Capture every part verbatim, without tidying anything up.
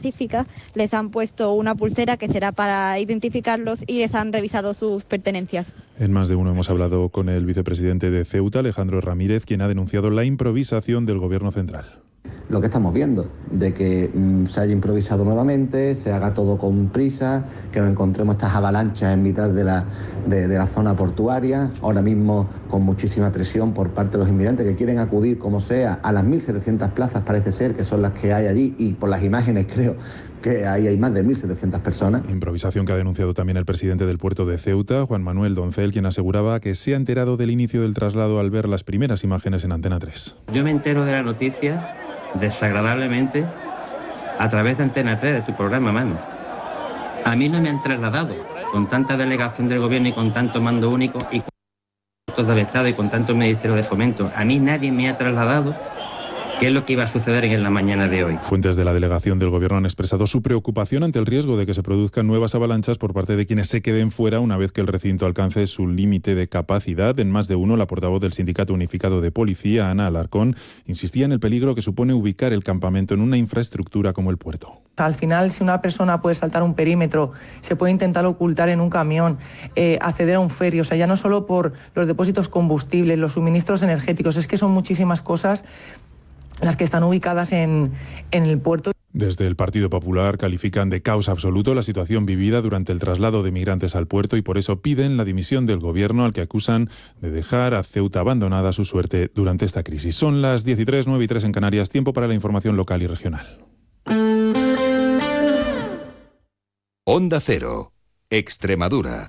pacífica, les han puesto una pulsera que será para identificarlos y les han revisado sus pertenencias. En Más de Uno hemos hablado con el vicepresidente de Ceuta, Alejandro Ramírez, quien ha denunciado la improvisación del gobierno central. Lo que estamos viendo, de que mmm, se haya improvisado nuevamente, se haga todo con prisa, que nos encontremos estas avalanchas en mitad de la, de, de la zona portuaria, ahora mismo con muchísima presión por parte de los inmigrantes que quieren acudir como sea a las mil setecientas plazas, parece ser, que son las que hay allí, y por las imágenes creo que ahí hay más de mil setecientas personas. Improvisación que ha denunciado también el presidente del puerto de Ceuta, Juan Manuel Doncel, quien aseguraba que se ha enterado del inicio del traslado al ver las primeras imágenes en Antena tres. Yo me entero de la noticia desagradablemente a través de Antena tres, de tu programa, mano. A mí no me han trasladado con tanta delegación del gobierno y con tanto mando único y con tantos del Estado y con tanto Ministerio de Fomento. A mí nadie me ha trasladado qué es lo que iba a suceder en la mañana de hoy. Fuentes de la delegación del gobierno han expresado su preocupación ante el riesgo de que se produzcan nuevas avalanchas por parte de quienes se queden fuera una vez que el recinto alcance su límite de capacidad. En Más de Uno, la portavoz del Sindicato Unificado de Policía, Ana Alarcón, insistía en el peligro que supone ubicar el campamento en una infraestructura como el puerto. Al final, si una persona puede saltar un perímetro, se puede intentar ocultar en un camión, eh, acceder a un ferry, o sea, ya no solo por los depósitos combustibles, los suministros energéticos, es que son muchísimas cosas las que están ubicadas en, en el puerto. Desde el Partido Popular califican de caos absoluto la situación vivida durante el traslado de migrantes al puerto y por eso piden la dimisión del gobierno, al que acusan de dejar a Ceuta abandonada a su suerte durante esta crisis. Son las diez y tres, nueve y tres en Canarias, tiempo para la información local y regional. Onda Cero, Extremadura.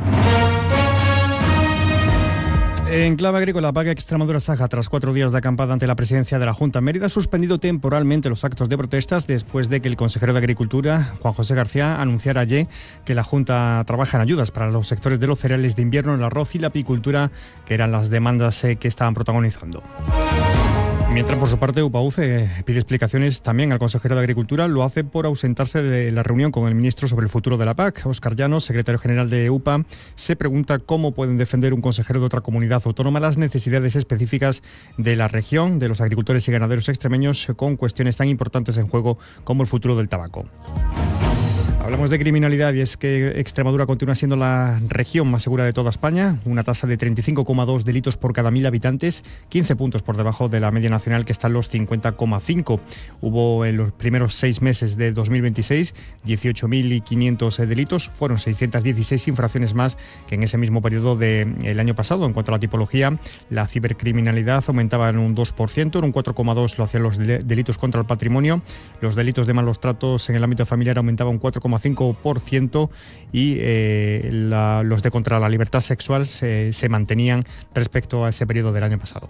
En clave agrícola, Paga Extremadura Saja, tras cuatro días de acampada ante la presidencia de la Junta, Mérida ha suspendido temporalmente los actos de protestas después de que el consejero de Agricultura, Juan José García, anunciara ayer que la Junta trabaja en ayudas para los sectores de los cereales de invierno, el arroz y la apicultura, que eran las demandas eh, que estaban protagonizando. Mientras, por su parte, UPAUC eh, pide explicaciones también al consejero de Agricultura. Lo hace por ausentarse de la reunión con el ministro sobre el futuro de la P A C. Óscar Llanos, secretario general de U P A, se pregunta cómo pueden defender un consejero de otra comunidad autónoma las necesidades específicas de la región, de los agricultores y ganaderos extremeños, con cuestiones tan importantes en juego como el futuro del tabaco. Hablamos de criminalidad y es que Extremadura continúa siendo la región más segura de toda España, una tasa de treinta y cinco coma dos delitos por cada mil habitantes, quince puntos por debajo de la media nacional, que está en los cincuenta coma cinco. Hubo en los primeros seis meses de dos mil veintiséis dieciocho mil quinientos delitos, fueron seiscientas dieciséis infracciones más que en ese mismo periodo del año pasado. En cuanto a la tipología, la cibercriminalidad aumentaba en un dos por ciento, en un cuatro coma dos por ciento lo hacían los delitos contra el patrimonio, los delitos de malos tratos en el ámbito familiar aumentaban un cuatro coma cinco por ciento y eh, la, los de contra la libertad sexual se, se mantenían respecto a ese periodo del año pasado.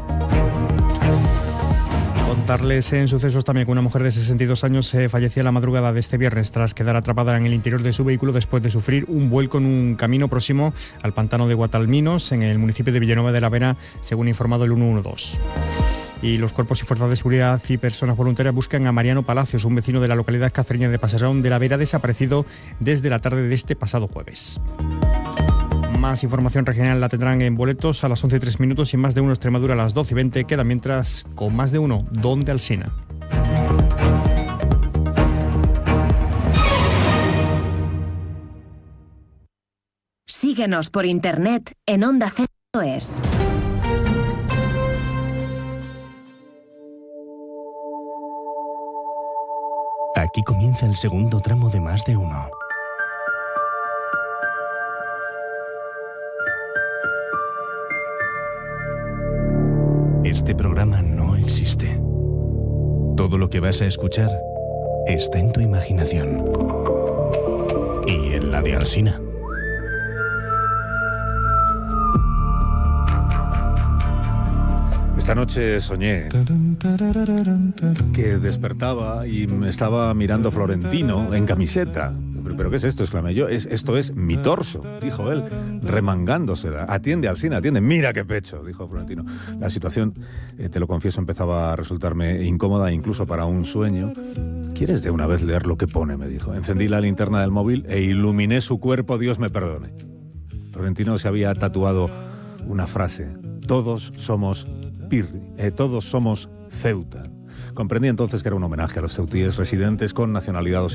Contarles en sucesos también que una mujer de sesenta y dos años eh, fallecía la madrugada de este viernes tras quedar atrapada en el interior de su vehículo después de sufrir un vuelco en un camino próximo al pantano de Guatalminos, en el municipio de Villanueva de la Vera, según ha informado el ciento doce. Y los cuerpos y fuerzas de seguridad y personas voluntarias buscan a Mariano Palacios, un vecino de la localidad cacereña de Pasarón de la Vera, desaparecido desde la tarde de este pasado jueves. Más información regional la tendrán en boletos a las once y tres minutos y Más de Uno Extremadura a las doce y veinte. Queda mientras con Más de Uno, Donde Alsina. Síguenos por internet en onda cero punto es. Aquí comienza el segundo tramo de Más de Uno. Este programa no existe. Todo lo que vas a escuchar está en tu imaginación. Y en la de Alsina. Esta noche soñé que despertaba y me estaba mirando Florentino en camiseta. ¿Pero, pero qué es esto?, exclamé yo. Es, esto es mi torso, dijo él, remangándosela. Atiende, Alsina, atiende. Mira qué pecho, dijo Florentino. La situación, eh, te lo confieso, empezaba a resultarme incómoda, incluso para un sueño. ¿Quieres de una vez leer lo que pone?, me dijo. Encendí la linterna del móvil e iluminé su cuerpo, Dios me perdone. Florentino se había tatuado una frase: todos somos Pirri, eh, todos somos Ceuta. Comprendí entonces que era un homenaje a los ceutíes residentes con nacionalidad